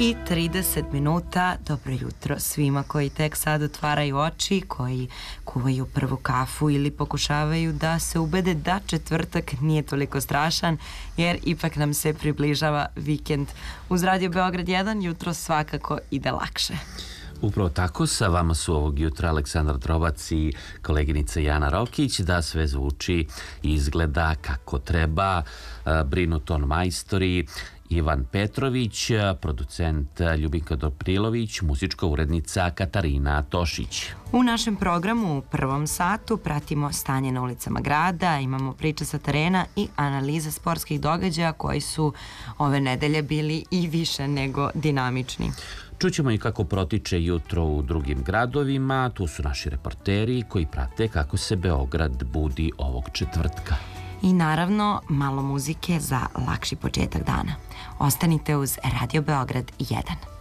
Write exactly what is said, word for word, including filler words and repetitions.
i trideset minuta. Dobro jutro svima koji tek sad otvaraju oči, koji kuvaju prvu kafu ili pokušavaju da se ubede da četvrtak nije toliko strašan, jer ipak nam se približava vikend. Uz Radio Beograd jedan jutro svakako ide lakše. Upravo tako, sa vama su ovog jutra Aleksandar Drobac i koleginica Jana Rokić, da sve zvuči i izgleda kako treba. Brinu ton majstori Ivan Petrović, producent Ljubinka Doprilović, muzička urednica Katarina Tošić. U našem programu u prvom satu pratimo stanje na ulicama grada, imamo priče sa terena i analiza sportskih događaja koji su ove nedelje bili i više nego dinamični. Čućemo i kako protiče jutro u drugim gradovima, tu su naši reporteri koji prate kako se Beograd budi ovog četvrtka. I naravno malo muzike za lakši početak dana. Ostanite uz Radio Beograd jedan.